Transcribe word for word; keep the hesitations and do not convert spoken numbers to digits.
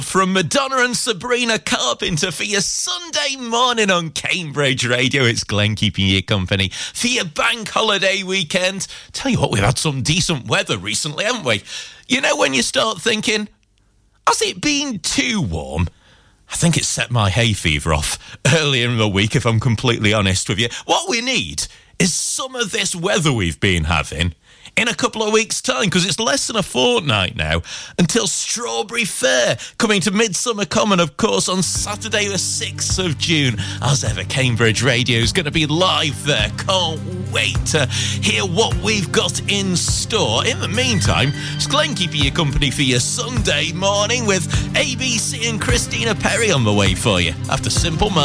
from Madonna and Sabrina Carpenter for your Sunday morning on Cambridge Radio. It's Glenn keeping you company for your bank holiday weekend. Tell you what, we've had some decent weather recently, haven't we? You know, when you start thinking, has it been too warm? I think it set my hay fever off earlier in the week, if I'm completely honest with you. What we need is some of this weather we've been having in a couple of weeks' time, because it's less than a fortnight now until Strawberry Fair, coming to Midsummer Common, of course, on Saturday the sixth of June. As ever, Cambridge Radio is going to be live there. Can't wait to hear what we've got in store. In the meantime, it's Glenn keeping you company for your Sunday morning with A B C and Christina Perry on the way for you after Simple Minds.